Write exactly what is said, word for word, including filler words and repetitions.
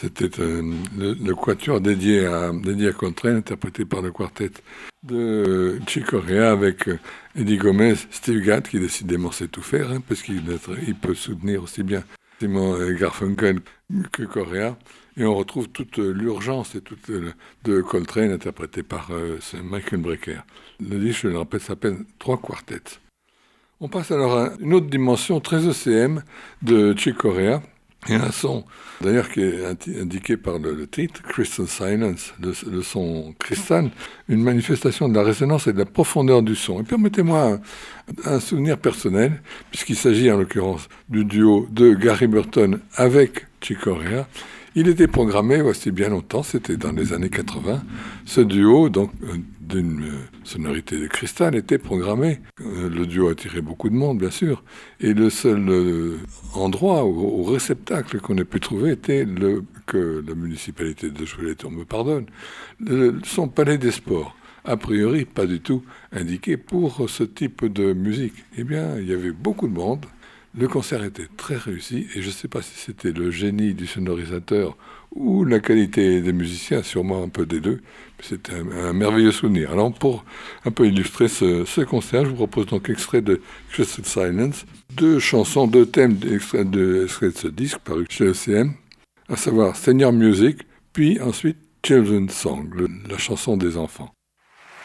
C'était un, le, le quatuor dédié à, dédié à Coltrane, interprété par le quartet de Chick Corea avec Eddie Gomez, Steve Gadd, qui décidément sait tout faire, hein, parce qu'il il peut soutenir aussi bien Simon Garfunkel que Corea. Et on retrouve toute l'urgence et toute le, de Coltrane, interprété par euh, Michael Brecker. Le disque, je le rappelle, s'appelle Trois Quartets. On passe alors à une autre dimension très E C M de Chick Corea. Il y a un son, d'ailleurs, qui est indiqué par le, le titre, Crystal Silence, le, le son cristal, une manifestation de la résonance et de la profondeur du son. Et permettez-moi un, un souvenir personnel, puisqu'il s'agit en l'occurrence du duo de Gary Burton avec Chick Corea. Il était programmé, voici bien longtemps, c'était dans les années quatre-vingts, ce duo, donc euh, d'une euh, sonorité de cristal, était programmé. Euh, le duo attirait beaucoup de monde, bien sûr, et le seul euh, endroit ou, ou réceptacle qu'on ait pu trouver était le, que la municipalité de Cholet-Tour me pardonne, le, son palais des sports. A priori, pas du tout indiqué pour ce type de musique. Eh bien, il y avait beaucoup de monde. Le concert était très réussi et je ne sais pas si c'était le génie du sonorisateur ou la qualité des musiciens, sûrement un peu des deux, mais c'était un, un merveilleux souvenir. Alors pour un peu illustrer ce, ce concert, je vous propose donc extrait de Crystal Silence, deux chansons, deux thèmes extraits de, extrait de ce disque paru chez E C M, à savoir Senior Music, puis ensuite Children's Song, le, la chanson des enfants.